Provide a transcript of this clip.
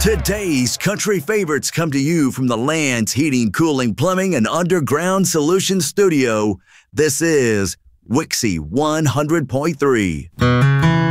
Today's country favorites come to you from the Land's Heating, Cooling, Plumbing, and Underground Solutions Studio. This is Wixie 100.3.